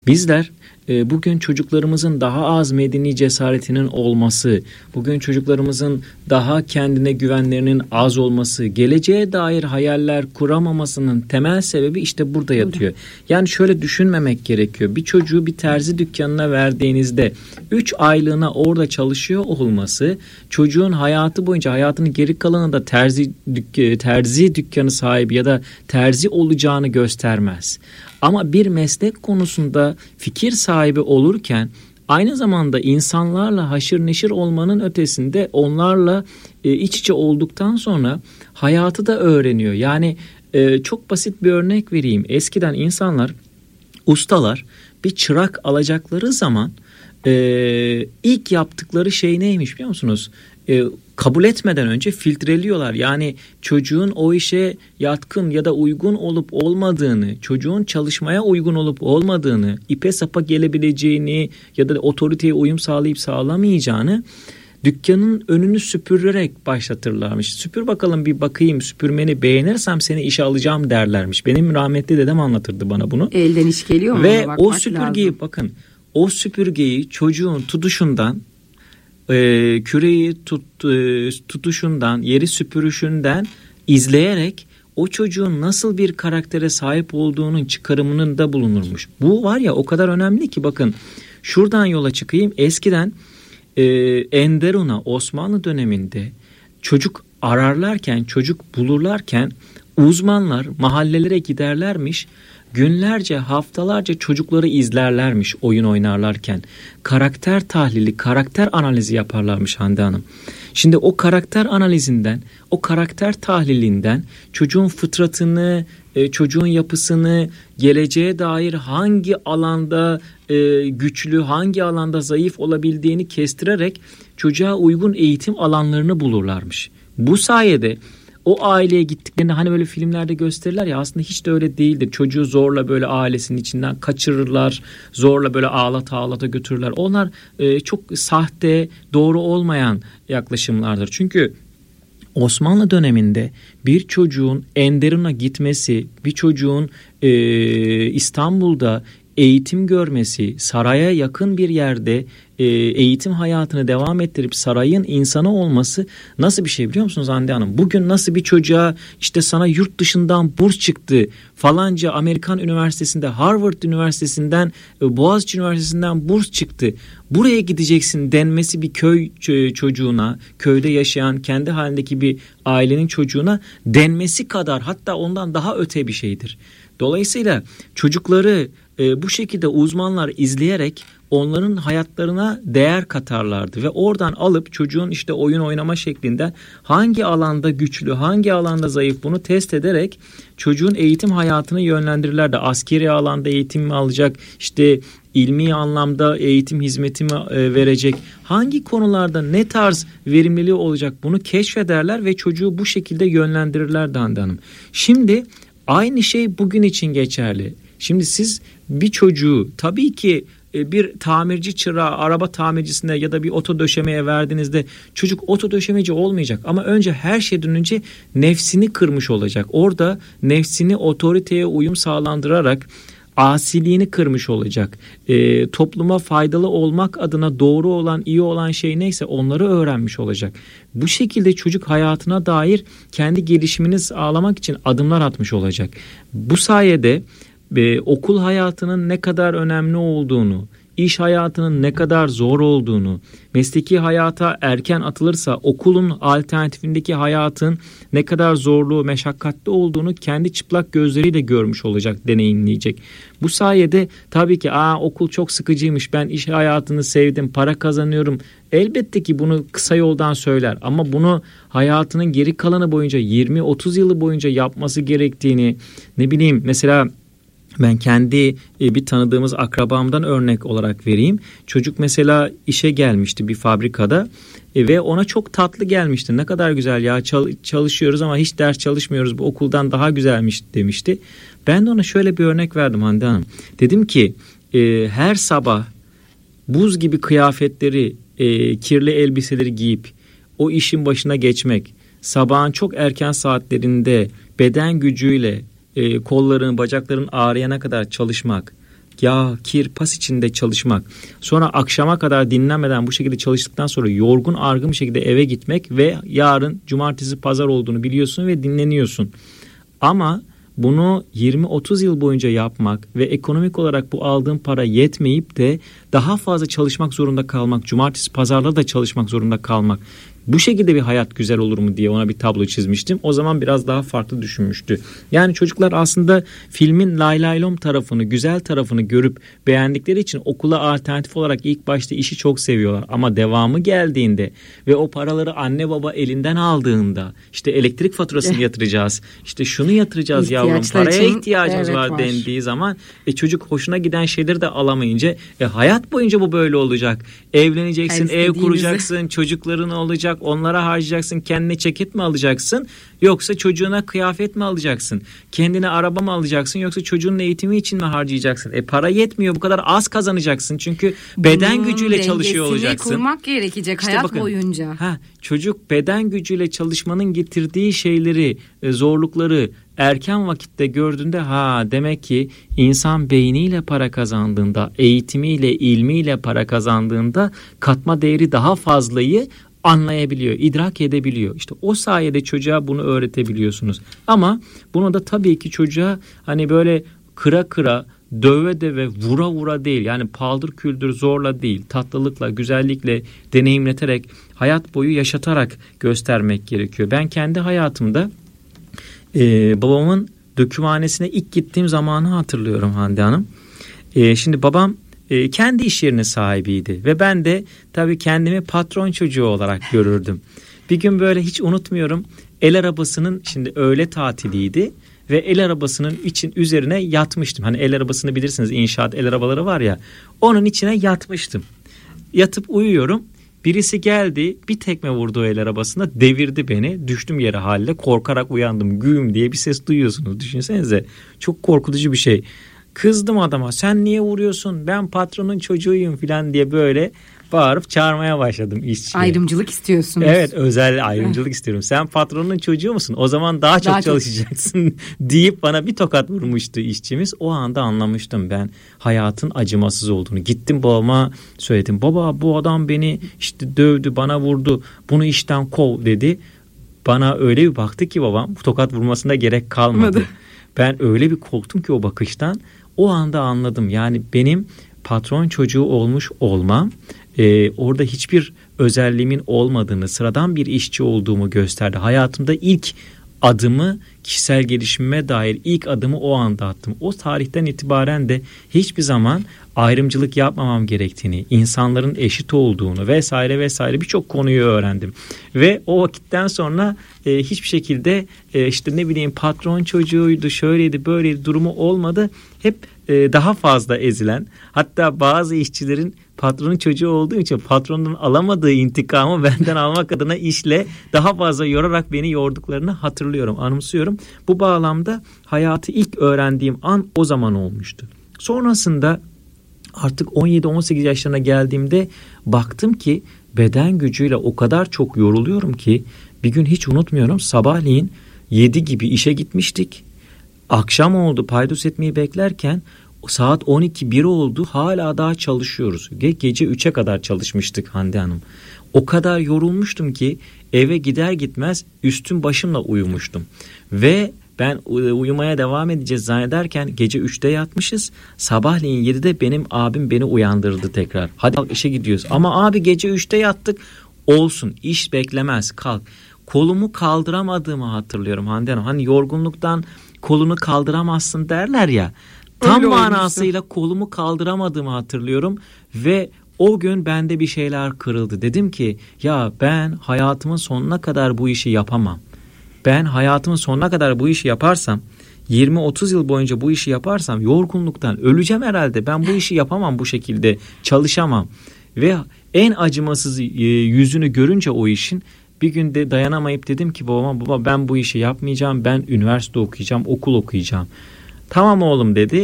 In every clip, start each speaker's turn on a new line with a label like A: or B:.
A: Bizler bugün çocuklarımızın daha az medeni cesaretinin olması, bugün çocuklarımızın daha kendine güvenlerinin az olması, geleceğe dair hayaller kuramamasının temel sebebi işte burada yatıyor. Yani şöyle düşünmemek gerekiyor. Bir çocuğu bir terzi dükkanına verdiğinizde 3 aylığına orada çalışıyor olması, çocuğun hayatı boyunca, hayatının geri kalanında terzi dükkanı sahibi ya da terzi olacağını göstermez. Ama bir meslek konusunda fikir sahibi olurken aynı zamanda insanlarla haşır neşir olmanın ötesinde onlarla iç içe olduktan sonra hayatı da öğreniyor. Yani çok basit bir örnek vereyim. Eskiden insanlar, ustalar bir çırak alacakları zaman ilk yaptıkları şey neymiş biliyor musunuz? Kabul etmeden önce filtreliyorlar. Yani çocuğun o işe yatkın ya da uygun olup olmadığını, çocuğun çalışmaya uygun olup olmadığını, ipe sapa gelebileceğini ya da otoriteye uyum sağlayıp sağlamayacağını dükkanın önünü süpürerek başlatırlarmış. Süpür bakalım, bir bakayım, süpürmeni beğenirsem seni işe alacağım derlermiş. Benim rahmetli dedem anlatırdı bana bunu.
B: Elden iş geliyor mu?
A: Ve o süpürgeyi lazım. Bakın, o süpürgeyi çocuğun tutuşundan, küreği tutuşundan, yeri süpürüşünden izleyerek o çocuğun nasıl bir karaktere sahip olduğunun çıkarımının da bulunurmuş. Bu var ya, o kadar önemli ki, bakın şuradan yola çıkayım. Eskiden Enderun'a, Osmanlı döneminde çocuk ararlarken, çocuk bulurlarken uzmanlar mahallelere giderlermiş. Günlerce, haftalarca çocukları izlerlermiş oyun oynarlarken. Karakter tahlili, karakter analizi yaparlarmış Hande Hanım. Şimdi o karakter analizinden, o karakter tahlilinden çocuğun fıtratını, çocuğun yapısını, geleceğe dair hangi alanda güçlü, hangi alanda zayıf olabildiğini kestirerek çocuğa uygun eğitim alanlarını bulurlarmış. Bu sayede o aileye gittiklerinde, hani böyle filmlerde gösterirler ya, aslında hiç de öyle değildir. Çocuğu zorla böyle ailesinin içinden kaçırırlar, zorla böyle ağlata götürürler. Onlar çok sahte, doğru olmayan yaklaşımlardır. Çünkü Osmanlı döneminde bir çocuğun Enderun'a gitmesi, bir çocuğun İstanbul'da eğitim görmesi, saraya yakın bir yerde eğitim hayatını devam ettirip sarayın insanı olması nasıl bir şey biliyor musunuz Hande Hanım? Bugün nasıl bir çocuğa işte sana yurt dışından burs çıktı, falanca Amerikan üniversitesinde, Harvard Üniversitesi'nden, Boğaziçi Üniversitesi'nden burs çıktı, buraya gideceksin denmesi bir köy çocuğuna, köyde yaşayan kendi halindeki bir ailenin çocuğuna denmesi kadar, hatta ondan daha öte bir şeydir. Dolayısıyla çocukları bu şekilde uzmanlar izleyerek onların hayatlarına değer katarlardı ve oradan alıp çocuğun işte oyun oynama şeklinde hangi alanda güçlü, hangi alanda zayıf, bunu test ederek çocuğun eğitim hayatını yönlendirirlerdi. Askeri alanda eğitim mi alacak, işte ilmi anlamda eğitim hizmeti mi verecek, hangi konularda ne tarz verimliliği olacak, bunu keşfederler ve çocuğu bu şekilde yönlendirirlerdi Hande Hanım. Şimdi aynı şey bugün için geçerli. Şimdi siz bir çocuğu tabii ki bir tamirci çırağı, araba tamircisine ya da bir oto döşemeye verdiğinizde çocuk oto döşemeci olmayacak. Ama önce, her şeyden önce nefsini kırmış olacak. Orada nefsini otoriteye uyum sağlandırarak asiliğini kırmış olacak. Topluma faydalı olmak adına doğru olan, iyi olan şey neyse onları öğrenmiş olacak. Bu şekilde çocuk hayatına dair kendi gelişimini sağlamak için adımlar atmış olacak. Bu sayede okul hayatının ne kadar önemli olduğunu, iş hayatının ne kadar zor olduğunu, mesleki hayata erken atılırsa okulun alternatifindeki hayatın ne kadar zorlu, meşakkatli olduğunu kendi çıplak gözleriyle görmüş olacak, deneyimleyecek. Bu sayede tabii ki okul çok sıkıcıymış, ben iş hayatını sevdim, para kazanıyorum. Elbette ki bunu kısa yoldan söyler ama bunu hayatının geri kalanı boyunca, 20-30 yılı boyunca yapması gerektiğini, ne bileyim, mesela ben kendi bir tanıdığımız akrabamdan örnek olarak vereyim. Çocuk mesela işe gelmişti bir fabrikada ve ona çok tatlı gelmişti. Ne kadar güzel ya, çalışıyoruz ama hiç ders çalışmıyoruz, bu okuldan daha güzelmiş demişti. Ben de ona şöyle bir örnek verdim Hande Hanım. Dedim ki her sabah buz gibi kıyafetleri, kirli elbiseleri giyip o işin başına geçmek, sabahın çok erken saatlerinde beden gücüyle kolların, bacakların ağrıyana kadar çalışmak, yağ, kir, pas içinde çalışmak, sonra akşama kadar dinlenmeden bu şekilde çalıştıktan sonra yorgun argın bir şekilde eve gitmek ve yarın cumartesi pazar olduğunu biliyorsun ve dinleniyorsun. Ama bunu 20-30 yıl boyunca yapmak ve ekonomik olarak bu aldığın para yetmeyip de daha fazla çalışmak zorunda kalmak, cumartesi pazarda da çalışmak zorunda kalmak. Bu şekilde bir hayat güzel olur mu diye ona bir tablo çizmiştim. O zaman biraz daha farklı düşünmüştü. Yani çocuklar aslında filmin lay lay lom tarafını, güzel tarafını görüp beğendikleri için okula alternatif olarak ilk başta işi çok seviyorlar. Ama devamı geldiğinde ve o paraları anne baba elinden aldığında, işte elektrik faturasını yatıracağız, işte şunu yatıracağız yavrum, paraya ihtiyacımız var dendiği zaman çocuk hoşuna giden şeyleri de alamayınca hayat boyunca bu böyle olacak. Evleneceksin, ev kuracaksın, çocukların olacak, onlara harcayacaksın, kendine ceket mi alacaksın yoksa çocuğuna kıyafet mi alacaksın, kendine araba mı alacaksın yoksa çocuğun eğitimi için mi harcayacaksın? Para yetmiyor, bu kadar az kazanacaksın çünkü beden gücüyle çalışıyor olacaksın.
B: Kurmak gerekecek işte hayat bakın, boyunca.
A: Çocuk beden gücüyle çalışmanın getirdiği şeyleri, zorlukları erken vakitte gördüğünde demek ki insan beyniyle para kazandığında, eğitimiyle, ilmiyle para kazandığında katma değeri daha fazlayı anlayabiliyor, idrak edebiliyor. İşte o sayede çocuğa bunu öğretebiliyorsunuz. Ama bunu da tabii ki çocuğa hani böyle kıra kıra, döve döve, vura vura değil. Yani paldır küldür zorla değil, tatlılıkla, güzellikle deneyimleterek, hayat boyu yaşatarak göstermek gerekiyor. Ben kendi hayatımda babamın dökümhanesine ilk gittiğim zamanı hatırlıyorum Hande Hanım. Şimdi babam kendi iş yerinin sahibiydi ve ben de tabii kendimi patron çocuğu olarak görürdüm. Bir gün böyle hiç unutmuyorum, el arabasının, şimdi öğle tatiliydi ve el arabasının üzerine yatmıştım. Hani el arabasını bilirsiniz, inşaat el arabaları var ya, onun içine yatmıştım. Yatıp uyuyorum. Birisi geldi, bir tekme vurdu el arabasına, devirdi beni. Düştüm yere halde, korkarak uyandım. Güm diye bir ses duyuyorsunuz, düşünsenize. Çok korkutucu bir şey. Kızdım adama, sen niye vuruyorsun, ben patronun çocuğuyum falan diye böyle bağırıp çağırmaya başladım işçiye.
B: Ayrımcılık istiyorsunuz.
A: Evet, özel ayrımcılık istiyorum. Sen patronun çocuğu musun? O zaman daha çok çalışacaksın deyip bana bir tokat vurmuştu işçimiz. O anda anlamıştım ben hayatın acımasız olduğunu. Gittim babama söyledim. Baba, bu adam beni işte dövdü, bana vurdu. Bunu işten kov dedi. Bana öyle bir baktı ki babam, bu tokat vurmasına gerek kalmadı. Ben öyle bir korktum ki o bakıştan. O anda anladım. Yani benim patron çocuğu olmuş olmam orada hiçbir özelliğimin olmadığını, sıradan bir işçi olduğumu gösterdi. Hayatımda ilk adımı, kişisel gelişimime dair ilk adımı o anda attım. O tarihten itibaren de hiçbir zaman ayrımcılık yapmamam gerektiğini, insanların eşit olduğunu vesaire vesaire birçok konuyu öğrendim. Ve o vakitten sonra hiçbir şekilde işte ne bileyim patron çocuğuydu, şöyleydi, böyleydi durumu olmadı. Hep daha fazla ezilen, hatta bazı işçilerin patronun çocuğu olduğu için patronun alamadığı intikamı benden almak adına işle daha fazla yorarak beni yorduklarını hatırlıyorum, anımsıyorum. Bu bağlamda hayatı ilk öğrendiğim an o zaman olmuştu. Sonrasında artık 17-18 yaşlarına geldiğimde baktım ki beden gücüyle o kadar çok yoruluyorum ki bir gün hiç unutmuyorum, sabahleyin 7 gibi işe gitmiştik. Akşam oldu, paydos etmeyi beklerken saat 12-1 oldu, hala daha çalışıyoruz. Gece 3'e kadar çalışmıştık Hande Hanım. O kadar yorulmuştum ki eve gider gitmez üstüm başımla uyumuştum. Ve ben uyumaya devam edeceğiz zannederken gece 3'te yatmışız. Sabahleyin 7'de benim abim beni uyandırdı tekrar. Hadi kalk, işe gidiyoruz. Ama abi gece 3'te yattık. Olsun, iş beklemez, kalk. Kolumu kaldıramadığımı hatırlıyorum Hande Hanım. Hani yorgunluktan kolunu kaldıramazsın derler ya. Tam manasıyla kolumu kaldıramadığımı hatırlıyorum ve o gün bende bir şeyler kırıldı. Dedim ki ya ben hayatımın sonuna kadar bu işi yapamam. Ben hayatımın sonuna kadar bu işi yaparsam, 20-30 yıl boyunca bu işi yaparsam yorgunluktan öleceğim herhalde. Ben bu işi yapamam, bu şekilde çalışamam. Ve en acımasız yüzünü görünce o işin, bir günde dayanamayıp dedim ki babama, baba ben bu işi yapmayacağım, ben üniversite okuyacağım, okul okuyacağım. Tamam oğlum dedi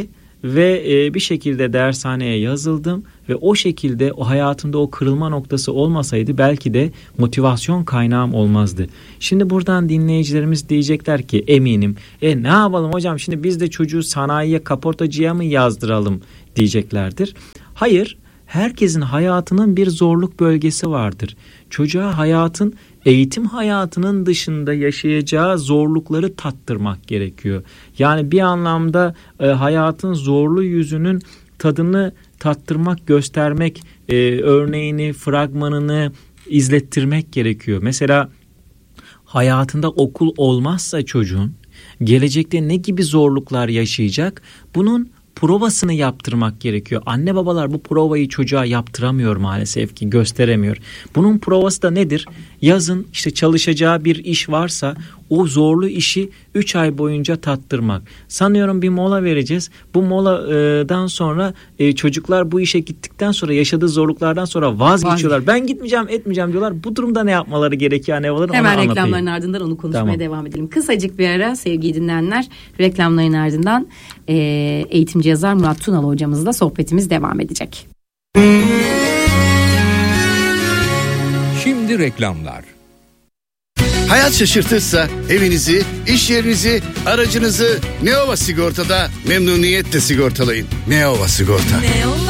A: ve bir şekilde dershaneye yazıldım ve o şekilde o hayatımda o kırılma noktası olmasaydı belki de motivasyon kaynağım olmazdı. Şimdi buradan dinleyicilerimiz diyecekler ki eminim ne yapalım hocam, şimdi biz de çocuğu sanayiye, kaportacıya mı yazdıralım diyeceklerdir. Hayır, herkesin hayatının bir zorluk bölgesi vardır. Çocuğa eğitim hayatının dışında yaşayacağı zorlukları tattırmak gerekiyor. Yani bir anlamda hayatın zorlu yüzünün tadını tattırmak, göstermek, örneğini, fragmanını izlettirmek gerekiyor. Mesela hayatında okul olmazsa çocuğun gelecekte ne gibi zorluklar yaşayacak? Bunun provasını yaptırmak gerekiyor. Anne babalar bu provayı çocuğa yaptıramıyor maalesef ki, gösteremiyor. Bunun provası da nedir? Yazın işte çalışacağı bir iş varsa o zorlu işi 3 ay boyunca tattırmak. Sanıyorum bir mola vereceğiz. Bu moladan sonra çocuklar bu işe gittikten sonra yaşadığı zorluklardan sonra vazgeçiyorlar. Ben gitmeyeceğim, etmeyeceğim diyorlar. Bu durumda ne yapmaları gerekiyor anne babaların?
B: Hemen reklamların ardından onu konuşmaya devam edelim. Kısacık bir ara sevgili dinleyenler. Reklamların ardından eğitimci yazar Murat Tunalı hocamızla sohbetimiz devam edecek.
C: Şimdi reklamlar.
D: Hayat şaşırtırsa evinizi, iş yerinizi, aracınızı Neova Sigorta'da memnuniyetle sigortalayın. Neova Sigorta.